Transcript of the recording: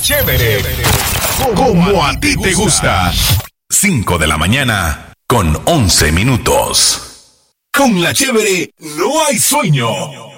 Chévere, como a ti te gusta. 5 de la mañana con 11 minutos. Con La Chévere no hay sueño.